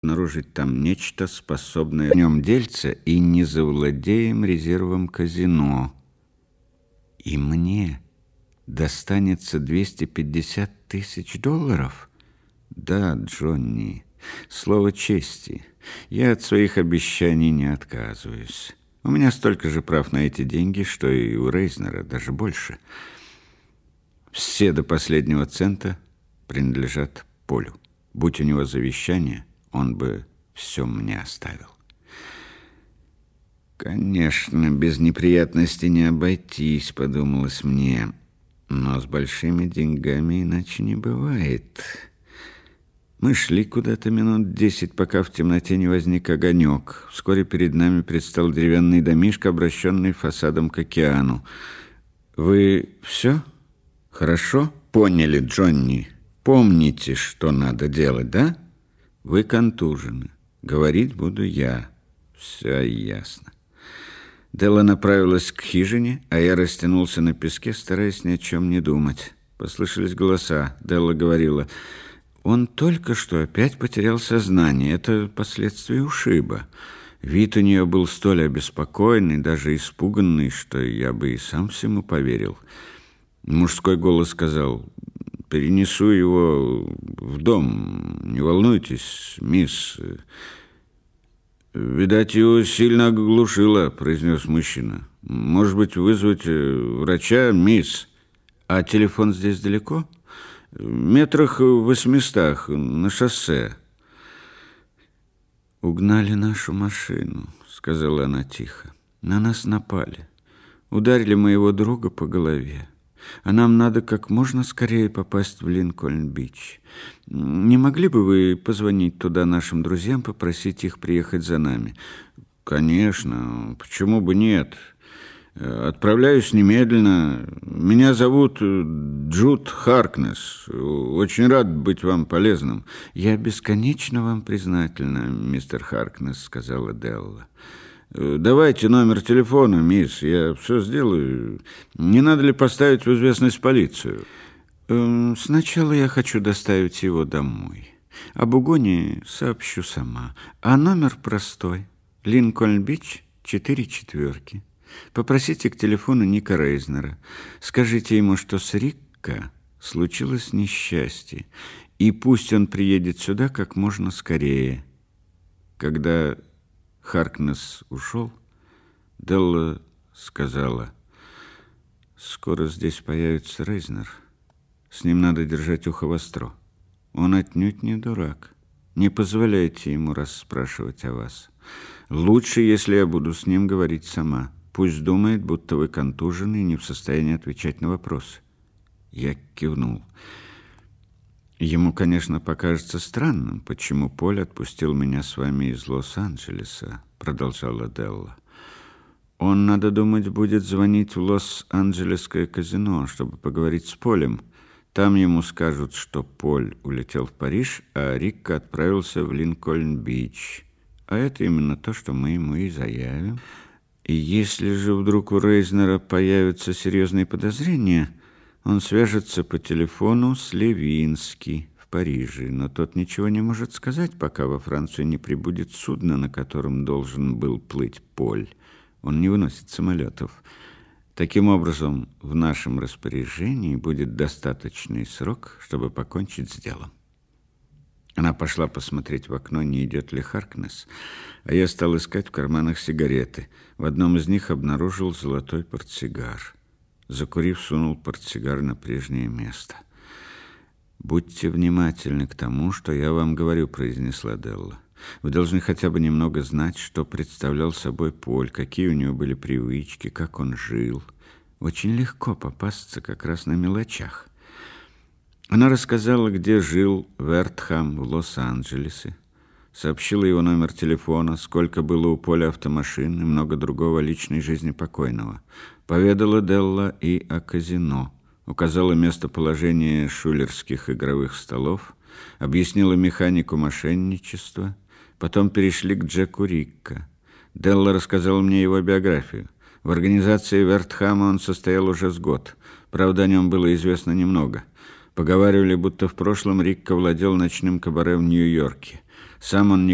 обнаружить там нечто, способное в нем дельце, и не завладеем резервом казино. И мне достанется 250 тысяч долларов? Да, Джонни, слово чести. Я от своих обещаний не отказываюсь. У меня столько же прав на эти деньги, что и у Рейзнера, даже больше. Все до последнего цента принадлежат Полю. Будь у него завещание, он бы все мне оставил. Конечно, без неприятностей не обойтись, подумалось мне. Но с большими деньгами иначе не бывает. Мы шли куда-то минут 10, пока в темноте не возник огонек. Вскоре перед нами предстал деревянный домишко, обращенный фасадом к океану. Вы все? Хорошо поняли, Джонни? Помните, что надо делать, да? Вы контужены. Говорить буду я. Все ясно. Делла направилась к хижине, а я растянулся на песке, стараясь ни о чем не думать. Послышались голоса. Делла говорила: «Он только что опять потерял сознание. Это последствия ушиба». Вид у нее был столь обеспокоенный, даже испуганный, что я бы и сам всему поверил. Мужской голос сказал: «Перенесу его в дом. Не волнуйтесь, мисс». «Видать, его сильно оглушило», — произнес мужчина. «Может быть, вызвать врача, мисс?» «А телефон здесь далеко?» «Метрах в 800 на шоссе». «Угнали нашу машину», — сказала она тихо. «На нас напали. Ударили моего друга по голове. А нам надо как можно скорее попасть в Линкольн-Бич. Не могли бы вы позвонить туда нашим друзьям, попросить их приехать за нами?» «Конечно, почему бы нет? Отправляюсь немедленно. Меня зовут Джуд Харкнесс. Очень рад быть вам полезным». «Я бесконечно вам признательна, мистер Харкнесс», — сказала Делла. «Давайте номер телефона, мисс, я все сделаю. Не надо ли поставить в известность полицию?» «Сначала я хочу доставить его домой. Об угоне сообщу сама. А номер простой. Линкольн-Бич, 4 четверки. Попросите к телефону Ника Рейзнера. Скажите ему, что с Рикко случилось несчастье, и пусть он приедет сюда как можно скорее». Когда Харкнесс ушел, Делла сказала: «Скоро здесь появится Рейзнер. С ним надо держать ухо востро. Он отнюдь не дурак. Не позволяйте ему расспрашивать о вас. Лучше, если я буду с ним говорить сама. Пусть думает, будто вы контужены и не в состоянии отвечать на вопросы». Я кивнул. «Ему, конечно, покажется странным, почему Поль отпустил меня с вами из Лос-Анджелеса», — продолжала Делла. «Он, надо думать, будет звонить в Лос-Анджелесское казино, чтобы поговорить с Полем. Там ему скажут, что Поль улетел в Париж, а Рикко отправился в Линкольн-Бич. А это именно то, что мы ему и заявим. И если же вдруг у Рейзнера появятся серьезные подозрения, он свяжется по телефону с Левински в Париже, но тот ничего не может сказать, пока во Францию не прибудет судно, на котором должен был плыть Поль. Он не выносит самолетов. Таким образом, в нашем распоряжении будет достаточный срок, чтобы покончить с делом». Она пошла посмотреть в окно, не идет ли Харкнесс, а я стал искать в карманах сигареты. В одном из них обнаружил золотой портсигар. Закурив, сунул портсигар на прежнее место. «Будьте внимательны к тому, что я вам говорю», — произнесла Делла. «Вы должны хотя бы немного знать, что представлял собой Поль, какие у него были привычки, как он жил. Очень легко попасться как раз на мелочах». Она рассказала, где жил Вертхам в Лос-Анджелесе, сообщила его номер телефона, сколько было у Поля автомашин и много другого о личной жизни покойного. Поведала Делла и о казино, указала местоположение шулерских игровых столов, объяснила механику мошенничества, потом перешли к Джеку Рикко. Делла рассказала мне его биографию. В организации Вертхама он состоял уже с год, правда, о нем было известно немного. Поговаривали, будто в прошлом Рикко владел ночным кабаре в Нью-Йорке. Сам он